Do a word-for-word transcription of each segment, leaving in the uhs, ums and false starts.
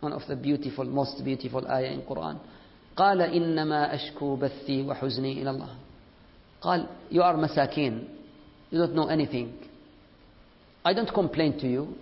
one of the beautiful, most beautiful ayah in Quran. قال إنما أشكو بثي وحزني إلى الله. قال, you are masakin. You don't know anything. I don't complain to you.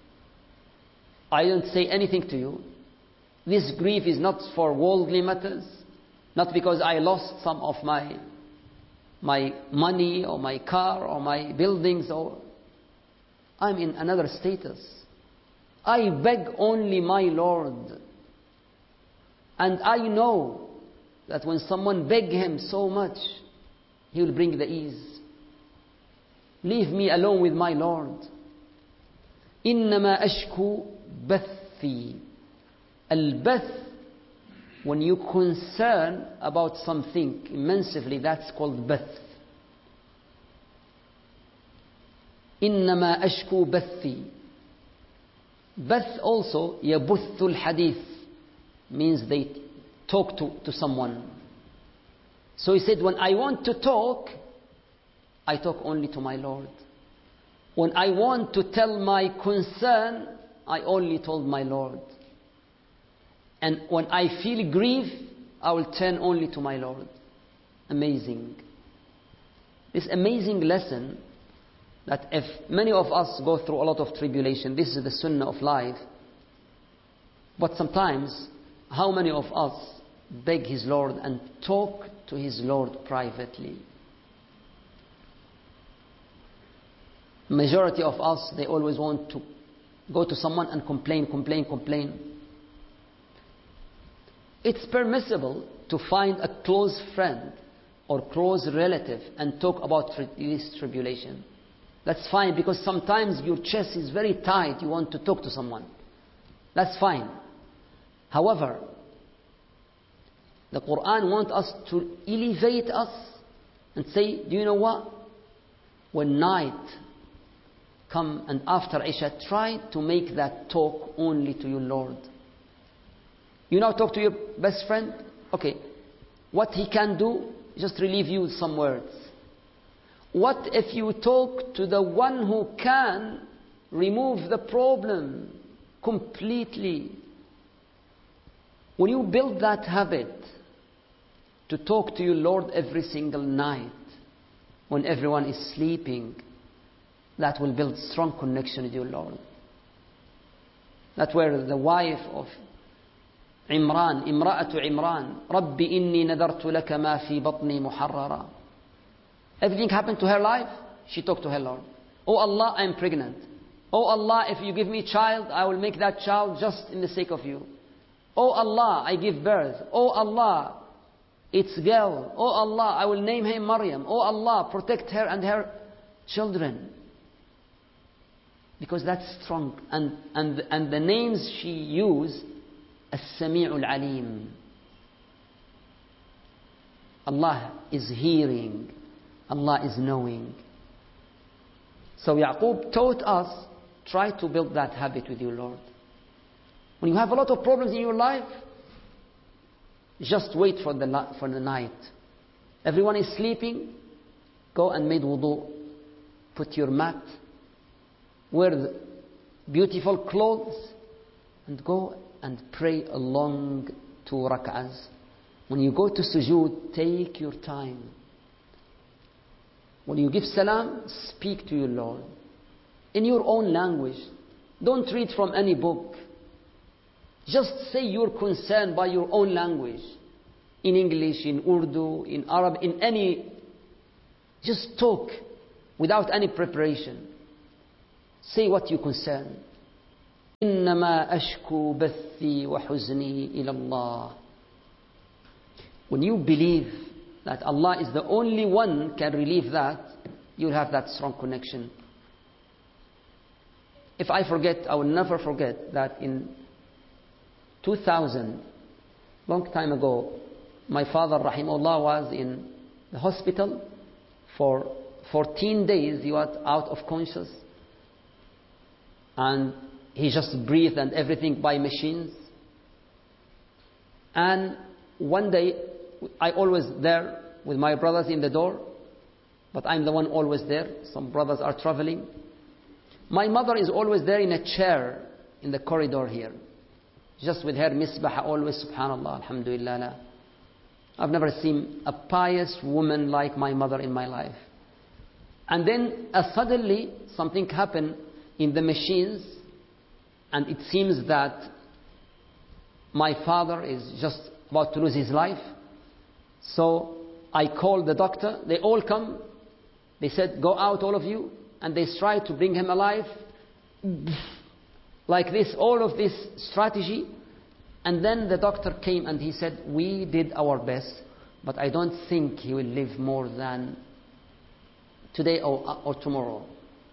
I don't say anything to you. This grief is not for worldly matters. Not because I lost some of my my money or my car or my buildings, or I'm in another status. I beg only my Lord. And I know that when someone begs Him so much, He will bring the ease. Leave me alone with my Lord. إنما أشكو بثي. Al-bath, when you concern about something immensely, that's called bath. إنما أشكو بثي. Bath also, يبث الحديث, means they talk to, to someone. So he said, when I want to talk, I talk only to my Lord. When I want to tell my concern, I only told my Lord. And when I feel grief, I will turn only to my Lord. Amazing. This amazing lesson, that if many of us go through a lot of tribulation, this is the sunnah of life. But sometimes, how many of us beg His Lord and talk to His Lord privately? Majority of us, they always want to go to someone and complain, complain, complain. It's permissible to find a close friend or close relative and talk about this tribulation. That's fine, because sometimes your chest is very tight, you want to talk to someone. That's fine. However, the Quran wants us to elevate us and say, do you know what? When night come and after Isha, try to make that talk only to your Lord. You now talk to your best friend. Okay, what he can do, just relieve you with some words. What if you talk to the one who can remove the problem completely? When you build that habit to talk to your Lord every single night, when everyone is sleeping, that will build strong connection with your Lord. That's where the wife of Imran, Imra'atu Imran, Rabbi inni nadartu laka ma fi batni muharrara. Everything happened to her life, she talked to her Lord. Oh Allah, I am pregnant. Oh Allah, if you give me a child, I will make that child just in the sake of you. Oh Allah, I give birth. Oh Allah, it's girl. Oh Allah, I will name him Maryam. Oh Allah, protect her and her children. Because that's strong. And, and, and the names she used, As-Sami'ul Alim. Allah is hearing. Allah is knowing. So Yaqub taught us, try to build that habit with your Lord. When you have a lot of problems in your life, just wait for the, for the night. Everyone is sleeping, go and make wudu. Put your mat, wear beautiful clothes, and go and pray along two rak'ahs. When you go to sujood, take your time. When you give salam, speak to your Lord in your own language. Don't read from any book. Just say your concern by your own language. In English, in Urdu, in Arab, in any. Just talk without any preparation. Say what you concern. إنما أشكو بثي وحزني إلى الله. When you believe that Allah is the only one can relieve that, you'll have that strong connection. If I forget, I will never forget that in two thousand, long time ago, my father, rahimahullah, was in the hospital for fourteen days. He was out of conscious. And he just breathed and everything by machines. And one day, I always there with my brothers in the door, but I'm the one always there. Some brothers are traveling. My mother is always there in a chair in the corridor here. just with her misbah always, subhanallah, alhamdulillah. La. I've never seen a pious woman like my mother in my life. And then uh, suddenly something happened in the machines, and it seems that my father is just about to lose his life. So I called the doctor. They all come. They said, go out, all of you. And they tried to bring him alive. Like this, all of this strategy. And then the doctor came and he said, we did our best, but I don't think he will live more than today or, or tomorrow.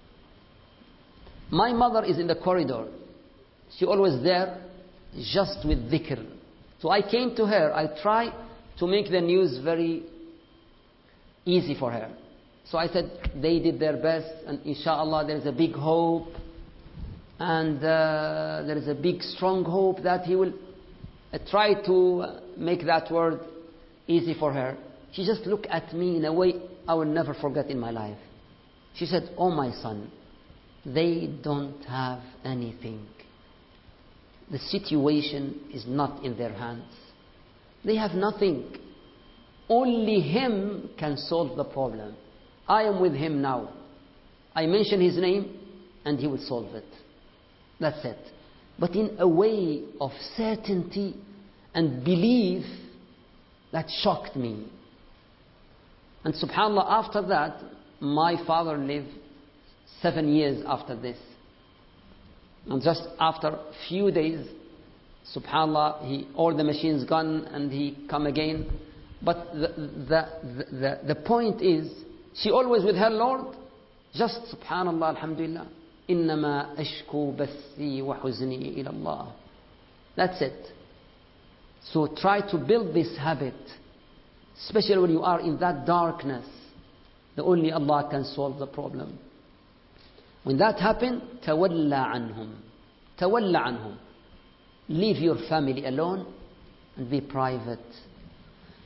My mother is in the corridor. She always there, just with dhikr. So I came to her. I try to make the news very easy for her. So I said, they did their best, and inshallah there is a big hope, and uh, there is a big strong hope that he will uh, try to make that word easy for her. She just looked at me in a way I will never forget in my life. She said, oh my son, they don't have anything. The situation is not in their hands. They have nothing. Only him can solve the problem. I am with him now. I mention his name and he will solve it. That's it. But in a way of certainty and belief that shocked me. And subhanAllah, after that, my father lived seven years after this. And just after a few days, subhanAllah, he, all the machines gone and he come again. But the, the, the, the point is, she always with her Lord, just subhanAllah, alhamdulillah, إِنَّمَا أَشْكُو بَثِّي وَحُزْنِي إِلَى اللَّهِ. That's it. So try to build this habit, especially when you are in that darkness. The only Allah can solve the problem. When that happens, تَوَلَّى عَنْهُمْ تَوَلَّى عَنْهُمْ. Leave your family alone and be private.